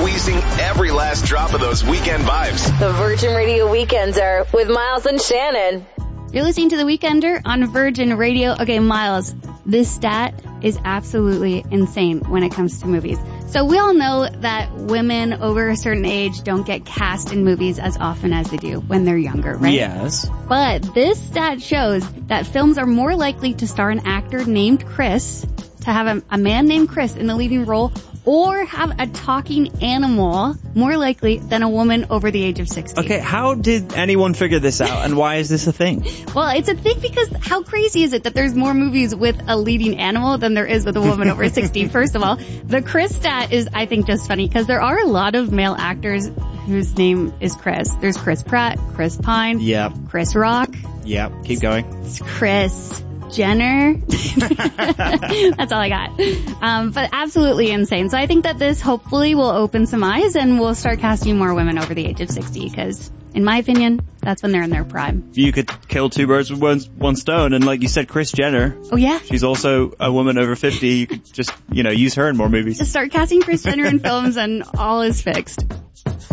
squeezing every last drop of those weekend vibes. The Virgin Radio Weekender with Miles and Shannon. You're listening to The Weekender on Virgin Radio. Okay, Miles, this stat is absolutely insane when it comes to movies. So we all know that women over a certain age don't get cast in movies as often as they do when they're younger, right? Yes. But this stat shows that films are more likely to star an actor named Chris, to have a man named Chris in the leading role, or have a talking animal more likely than a woman over the age of 60. Okay, how did anyone figure this out, and why is this a thing? Well, it's a thing because how crazy is it that there's more movies with a leading animal than there is with a woman over 60? First of all, the Chris stat is, I think, just funny because there are a lot of male actors whose name is Chris. There's Chris Pratt, Chris Pine, Yep. Chris Rock. Yep, keep going. It's Chris Jenner. That's all I got. But absolutely insane. So I think that this hopefully will open some eyes and we'll start casting more women over the age of 60 because, in my opinion, that's when they're in their prime. You could kill two birds with one stone, and like you said, Kris Jenner. Oh yeah? She's also a woman over 50. You could just, use her in more movies. Just start casting Kris Jenner in films and all is fixed.